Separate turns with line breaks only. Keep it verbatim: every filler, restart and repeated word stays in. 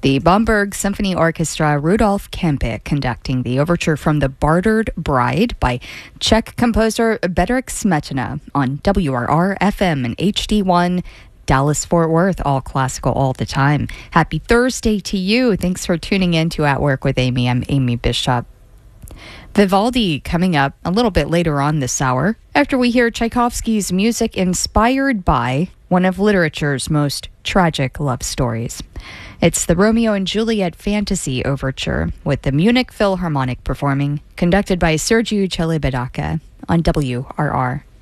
The Bamberg Symphony Orchestra, Rudolf Kempe, conducting the overture from The Bartered Bride by Czech composer Bedřich Smetana on W R R F M and H D one, Dallas-Fort Worth, all classical all the time. Happy Thursday to you. Thanks for tuning in to At Work with Amy. I'm Amy Bishop. Vivaldi coming up a little bit later on this hour after we hear Tchaikovsky's music inspired by one of literature's most tragic love stories. It's the Romeo and Juliet Fantasy Overture with the Munich Philharmonic performing, conducted by Sergiu Celibidache on W R R.